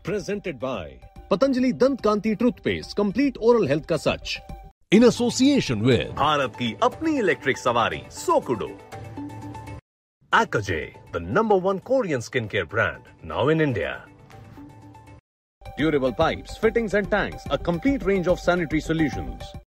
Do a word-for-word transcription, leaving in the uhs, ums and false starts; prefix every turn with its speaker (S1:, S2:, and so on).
S1: Presented by Patanjali Dant Kanti Toothpaste, complete oral health ka sach. In association with
S2: Bharat की अपनी electric सवारी सोकुडो. Akage, the number one Korean skincare brand, now in India. Durable pipes, fittings and tanks, a complete range of sanitary solutions.